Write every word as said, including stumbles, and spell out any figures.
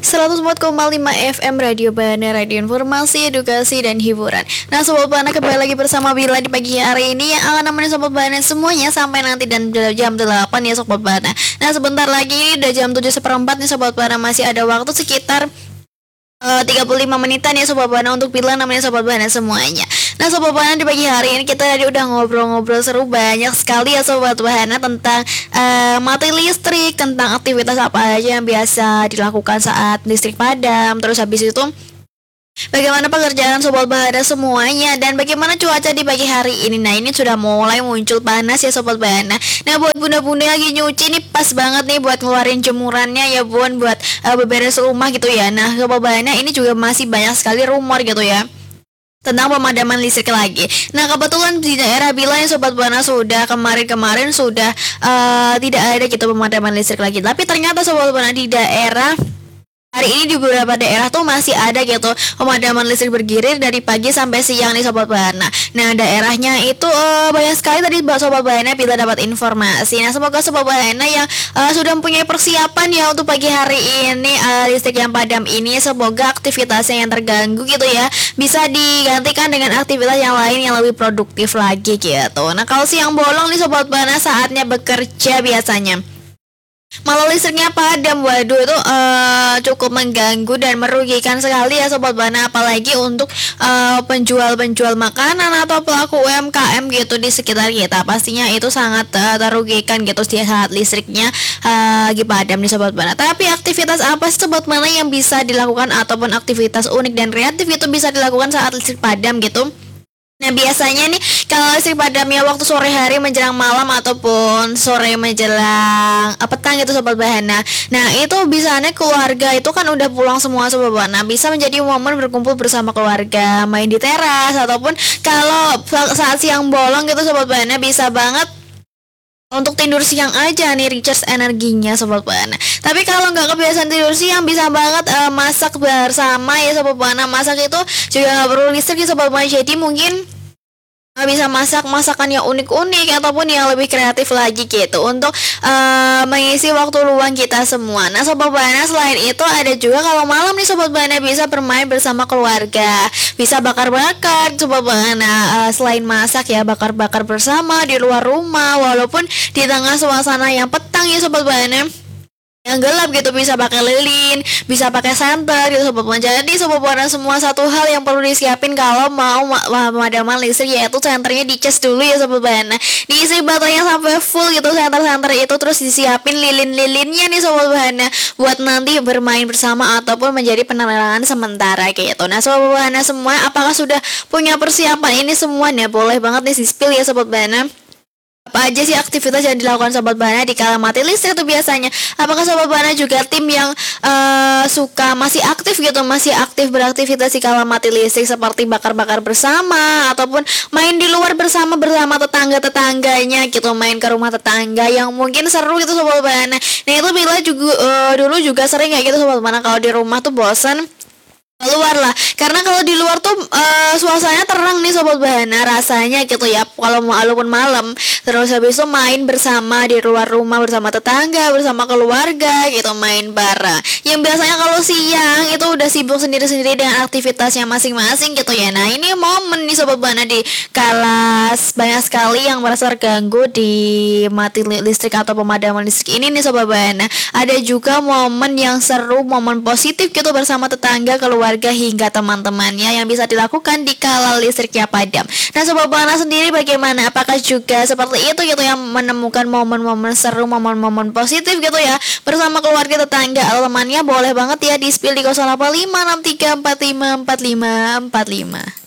seratus empat koma lima F M Radio Bana, radio informasi, edukasi, dan hiburan. Nah Sobat Bana, kembali lagi bersama Bila di pagi hari ini yang akan nemenin Sobat Bana semuanya sampai nanti dan jam delapan ya Sobat Bana. Nah sebentar lagi udah jam tujuh seperempat nih Sobat Bana, masih ada waktu sekitar Uh, tiga puluh lima menitan ya Sobat Bana untuk Bila namanya Sobat Bana semuanya. Nah Sobat Bana, di pagi hari ini kita tadi udah ngobrol-ngobrol seru banyak sekali ya Sobat Bana tentang uh, mati listrik, tentang aktivitas apa aja yang biasa dilakukan saat listrik padam. Terus habis itu bagaimana pekerjaan Sobat Bana semuanya, dan bagaimana cuaca di pagi hari ini. Nah ini sudah mulai muncul panas ya Sobat Bana. Nah buat bunda-bunda lagi nyuci nih pas banget nih buat ngeluarin jemurannya ya Bun, buat uh, beberes rumah gitu ya. Nah Sobat Bana, ini juga masih banyak sekali rumor gitu ya tentang pemadaman listrik lagi. Nah kebetulan di daerah Bila yang Sobat Bana sudah kemarin-kemarin sudah uh, tidak ada gitu pemadaman listrik lagi. Tapi ternyata Sobat Bana di daerah hari ini di beberapa daerah tuh masih ada gitu pemadaman listrik bergilir dari pagi sampai siang nih Sobat Bana. Nah daerahnya itu uh, banyak sekali tadi Sobat Bana Bila dapat informasi. Nah semoga Sobat Bana yang uh, sudah mempunyai persiapan ya untuk pagi hari ini uh, listrik yang padam ini, semoga aktivitasnya yang terganggu gitu ya bisa digantikan dengan aktivitas yang lain yang lebih produktif lagi gitu. Nah kalau siang bolong nih Sobat Bana, saatnya bekerja biasanya malah listriknya padam. Waduh itu uh, cukup mengganggu dan merugikan sekali ya Sobat Bana, apalagi untuk uh, penjual-penjual makanan atau pelaku U M K M gitu di sekitar kita. Pastinya itu sangat uh, terugikan gitu setiap saat listriknya uh, lagi padam nih Sobat Bana. Tapi aktivitas apa sih Sobat Bana yang bisa dilakukan, ataupun aktivitas unik dan kreatif itu bisa dilakukan saat listrik padam gitu? Nah biasanya nih kalau listrik padamnya waktu sore hari menjelang malam ataupun sore menjelang uh, petang gitu Sobat Bana. Nah itu bisanya keluarga itu kan udah pulang semua Sobat Bana, bisa menjadi momen berkumpul bersama keluarga, main di teras, ataupun kalau saat siang bolong gitu Sobat Bana bisa banget untuk tidur siang aja nih, recharge energinya Sobat Bana. Tapi kalau nggak kebiasaan tidur siang, bisa banget uh, masak bersama ya Sobat Bana. Masak itu juga nggak perlu listrik ya Sobat Bana, jadi mungkin uh, bisa masak masakan yang unik-unik ataupun yang lebih kreatif lagi gitu untuk uh, mengisi waktu luang kita semua. Nah Sobat Bana, selain itu ada juga kalau malam nih Sobat Bana bisa bermain bersama keluarga, bisa bakar-bakar Sobat Bana. Uh, selain masak ya, bakar-bakar bersama di luar rumah, walaupun di tengah suasana yang petang ya Sobat Bana, yang gelap gitu, bisa pakai lilin, bisa pakai senter gitu Sobat Bana. Jadi Sobat Bana semua, satu hal yang perlu disiapin kalau mau pemadaman listrik yaitu senternya dicas dulu ya Sobat Bana, diisi baterainya sampai full gitu senter-senter itu, terus disiapin lilin-lilinnya nih Sobat Bana buat nanti bermain bersama ataupun menjadi penerangan sementara gitu. Nah Sobat Bana semua, apakah sudah punya persiapan ini semuanya? Boleh banget nih di-spill ya Sobat Bana, apa aja sih aktivitas yang dilakukan Sobat Bana di kala mati listrik itu biasanya? Apakah Sobat Bana juga tim yang uh, suka masih aktif gitu, masih aktif beraktivitas di kala mati listrik seperti bakar-bakar bersama ataupun main di luar bersama bersama tetangga-tetangganya gitu, main ke rumah tetangga yang mungkin seru gitu Sobat Bana. Nah itu Bila juga uh, dulu juga sering kayak gitu Sobat Bana, kalau di rumah tuh bosan keluar lah, karena kalau di luar tuh uh, suasananya terang nih Sobat Bana rasanya gitu ya, kalau mau walaupun malam. Terus habis itu main bersama di luar rumah bersama tetangga, bersama keluarga gitu, main bareng. Yang biasanya kalau siang itu udah sibuk sendiri-sendiri dengan aktivitasnya masing-masing gitu ya. Nah ini momen nih Sobat Bana di kala banyak sekali yang merasa terganggu di mati listrik atau pemadaman listrik ini nih Sobat Bana, ada juga momen yang seru, momen positif gitu bersama tetangga, keluarga, warga hingga teman-temannya yang bisa dilakukan di kala listriknya padam. Nah Sobat Bana sendiri bagaimana? Apakah juga seperti itu gitu yang menemukan momen-momen seru, momen-momen positif gitu ya bersama keluarga, tetangga atau temannya? Boleh banget ya di spill di nol delapan lima enam tiga empat lima empat lima empat lima.